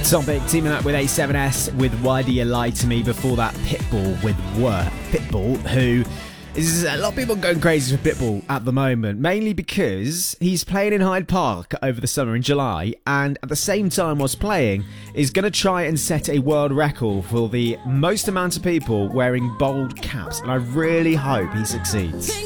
Topic teaming up with A7S with Why Do You Lie To Me. Before that, Pitbull with Work. Pitbull, who is a lot of people going crazy for Pitbull at the moment, mainly because he's playing in Hyde Park over the summer in July, and at the same time whilst playing is going to try and set a world record for the most amount of people wearing bold caps, and I really hope he succeeds.